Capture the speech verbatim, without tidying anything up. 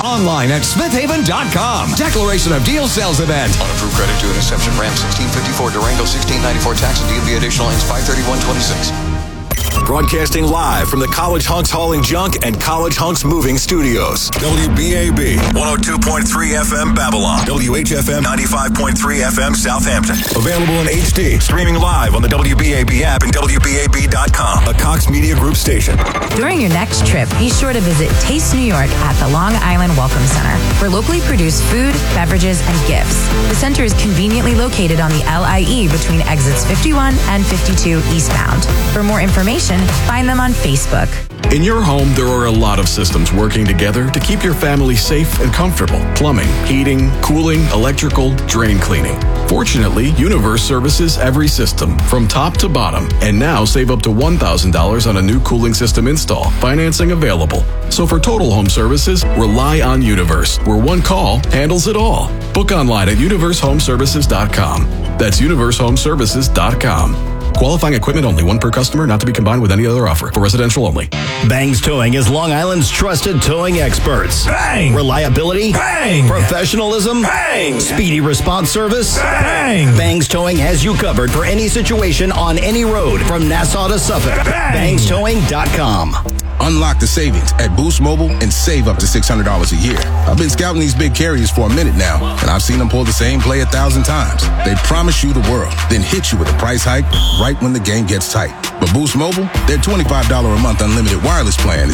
Online at smith haven dot com. Declaration of Deal Sales Event. On approved credit to an Inception Ram sixteen fifty-four Durango sixteen ninety-four tax and D M V additional ends five thirty-one twenty-six. Broadcasting live from the College Hunks Hauling Junk and College Hunks Moving Studios. W B A B one oh two point three F M Babylon. W H F M ninety-five point three F M Southampton. Available in H D. Streaming live on the W B A B app and W B A B dot com. A Cox Media Group station. During your next trip, be sure to visit Taste New York at the Long Island Welcome Center for locally produced food, beverages, and gifts. The center is conveniently located on the L I E between exits fifty-one and fifty-two eastbound. For more information, find them on Facebook. In your home, there are a lot of systems working together to keep your family safe and comfortable. Plumbing, heating, cooling, electrical, drain cleaning. Fortunately, Universe services every system from top to bottom. And now save up to one thousand dollars on a new cooling system install. Financing available. So for total home services, rely on Universe, where one call handles it all. Book online at universe home services dot com. That's universe home services dot com. Qualifying equipment only. One per customer, not to be combined with any other offer. For residential only. Bangs Towing is Long Island's trusted towing experts. Bang! Reliability. Bang! Professionalism. Bang! Speedy response service. Bang! Bangs Towing has you covered for any situation on any road from Nassau to Suffolk. Bang! bangs towing dot com. Unlock the savings at Boost Mobile and save up to six hundred dollars a year. I've been scouting these big carriers for a minute now, and I've seen them pull the same play a thousand times. They promise you the world, then hit you with a price hike right when the game gets tight. But Boost Mobile, their twenty-five dollars a month unlimited wireless plan is